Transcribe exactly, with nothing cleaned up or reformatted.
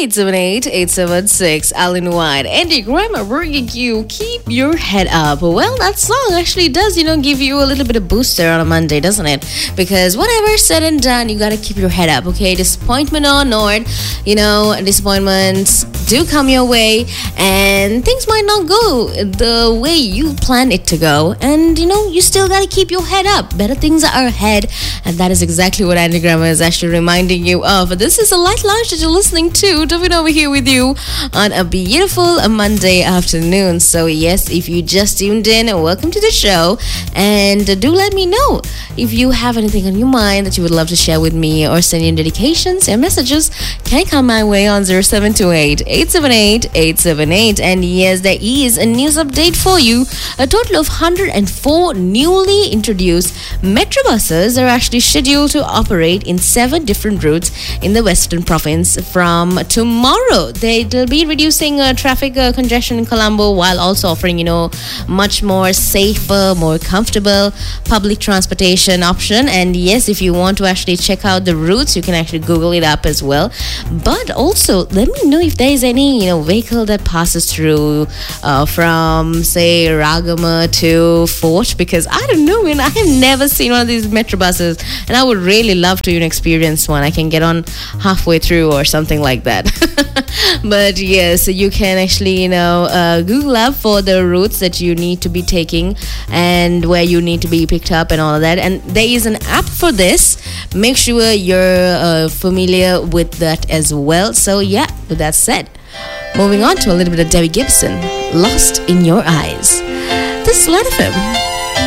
eight seven eight, eight seven six. Alan White. Andy Grammer bringing you Keep Your Head Up. Well, that song actually does, you know, give you a little bit of booster on a Monday, doesn't it? Because whatever said and done, you gotta keep your head up, okay? Disappointment or not, you know, disappointments do come your way and things might not go the way you plan it to go. And, you know, you still gotta keep your head up. Better things are ahead. And that is exactly what Andy Grammer is actually reminding you of. This is a light lounge that you're listening to. Davin over here with you on a beautiful Monday afternoon. So yes, if you just tuned in, welcome to the show. And do let me know if you have anything on your mind that you would love to share with me or send in dedications and messages. Can come my way on zero seven two eight, eight seven eight, eight seven eight. And yes, there is a news update for you. A total of one hundred four newly introduced metro buses are actually scheduled to operate in seven different routes in the Western Province from tomorrow. They will be reducing uh, traffic uh, congestion in Colombo while also offering, you know, much more safer, more comfortable public transportation option. And yes, if you want to actually check out the routes, you can actually Google it up as well. But also, let me know if there is any, you know, vehicle that passes through uh, from, say, Ragama to Fort, because I don't know, man, I have never seen one of these metro buses, and I would really love to, you know, experience one. I can get on halfway through or something like that. But yes, you can actually, you know, uh, Google up for the routes that you need to be taking and where you need to be picked up and all of that. And there is an app for this. Make sure you're uh, familiar with that as well. So yeah, with that said, moving on to a little bit of Debbie Gibson, Lost in Your Eyes. This is L A T F M.